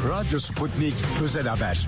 Radyo Sputnik Özel Haber.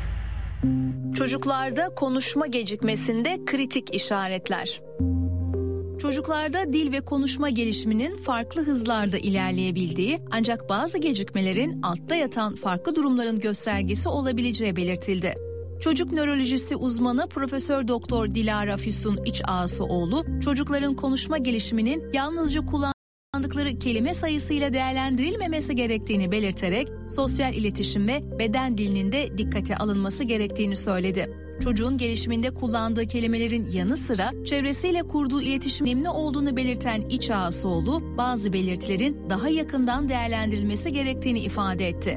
Çocuklarda konuşma gecikmesinde kritik işaretler. Çocuklarda dil ve konuşma gelişiminin farklı hızlarda ilerleyebildiği ancak bazı gecikmelerin altta yatan farklı durumların göstergesi olabileceği belirtildi. Çocuk nörolojisi uzmanı Profesör Doktor Dilara Füsun İçağasuoğlu, çocukların konuşma gelişiminin yalnızca kullandıkları kelime sayısıyla değerlendirilmemesi gerektiğini belirterek sosyal iletişim ve beden dilinin de dikkate alınması gerektiğini söyledi. Çocuğun gelişiminde kullandığı kelimelerin yanı sıra çevresiyle kurduğu iletişim önemli olduğunu belirten İçağasuoğlu, bazı belirtilerin daha yakından değerlendirilmesi gerektiğini ifade etti.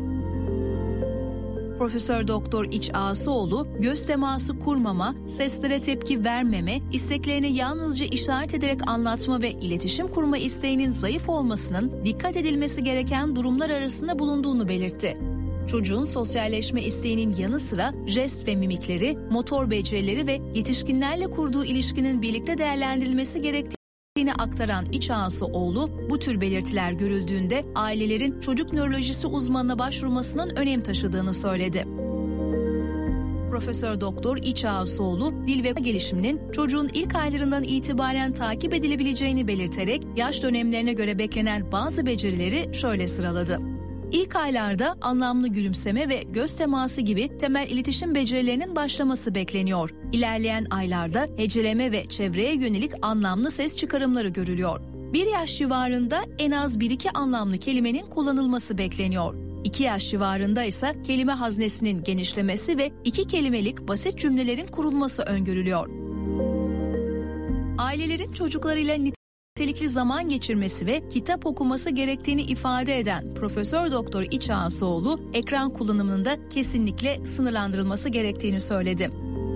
Profesör Doktor İçağasuoğlu, göz teması kurmama, seslere tepki vermeme, isteklerini yalnızca işaret ederek anlatma ve iletişim kurma isteğinin zayıf olmasının dikkat edilmesi gereken durumlar arasında bulunduğunu belirtti. Çocuğun sosyalleşme isteğinin yanı sıra jest ve mimikleri, motor becerileri ve yetişkinlerle kurduğu ilişkinin birlikte değerlendirilmesi gerektiğini aktaran İçağasuoğlu, bu tür belirtiler görüldüğünde ailelerin çocuk nörolojisi uzmanına başvurmasının önem taşıdığını söyledi. Profesör Doktor İçağasuoğlu, dil ve gelişiminin çocuğun ilk aylarından itibaren takip edilebileceğini belirterek yaş dönemlerine göre beklenen bazı becerileri şöyle sıraladı. İlk aylarda anlamlı gülümseme ve göz teması gibi temel iletişim becerilerinin başlaması bekleniyor. İlerleyen aylarda heceleme ve çevreye yönelik anlamlı ses çıkarımları görülüyor. 1 yaş civarında en az 1-2 anlamlı kelimenin kullanılması bekleniyor. 2 yaş civarında ise kelime haznesinin genişlemesi ve 2 kelimelik basit cümlelerin kurulması öngörülüyor. Ailelerin çocuklarıyla nitelikli zaman geçirmesi ve kitap okuması gerektiğini ifade eden Profesör Doktor İçağasuoğlu, ekran kullanımının da kesinlikle sınırlandırılması gerektiğini söyledi.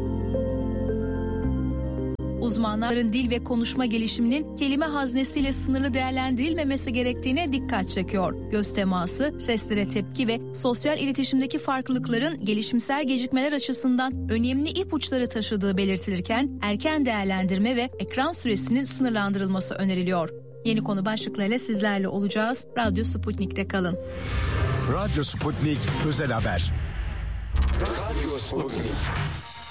Uzmanların dil ve konuşma gelişiminin kelime haznesiyle sınırlı değerlendirilmemesi gerektiğine dikkat çekiyor. Göz teması, seslere tepki ve sosyal iletişimdeki farklılıkların gelişimsel gecikmeler açısından önemli ipuçları taşıdığı belirtilirken erken değerlendirme ve ekran süresinin sınırlandırılması öneriliyor. Yeni konu başlıklarıyla sizlerle olacağız. Radyo Sputnik'te kalın. Radyo Sputnik Özel Haber. Radyo Sputnik.